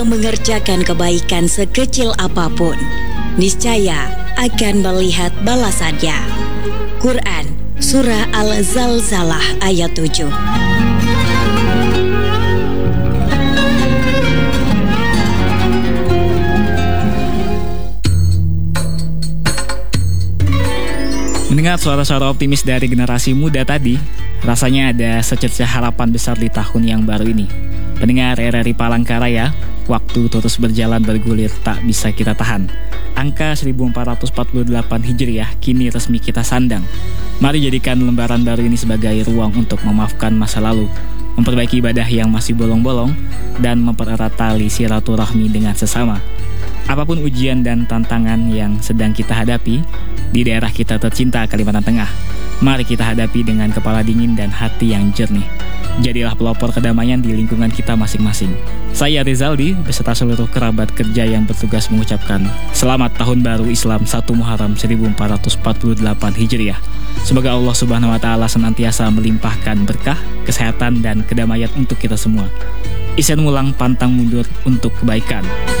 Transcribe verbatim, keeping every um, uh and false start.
mengerjakan kebaikan sekecil apapun, niscaya akan melihat balasannya. Quran Surah Al-Zalzalah ayat tujuh. Mendengar suara-suara optimis dari generasi muda tadi, rasanya ada secerca harapan besar di tahun yang baru ini. Pendengar R R I Palangkaraya, waktu terus berjalan bergulir tak bisa kita tahan. Angka seribu empat ratus empat puluh delapan Hijriah kini resmi kita sandang. Mari jadikan lembaran baru ini sebagai ruang untuk memaafkan masa lalu, memperbaiki ibadah yang masih bolong-bolong, dan mempererat tali silaturahmi dengan sesama. Apapun ujian dan tantangan yang sedang kita hadapi di daerah kita tercinta Kalimantan Tengah, mari kita hadapi dengan kepala dingin dan hati yang jernih. Jadilah pelopor kedamaian di lingkungan kita masing-masing. Saya Rizaldi beserta seluruh kerabat kerja yang bertugas mengucapkan Selamat Tahun Baru Islam satu Muharram seribu empat ratus empat puluh delapan Hijriah. Semoga Allah Subhanahu wa Ta'ala senantiasa melimpahkan berkah, kesehatan, dan kedamaian untuk kita semua. Isen mulang pantang mundur untuk kebaikan.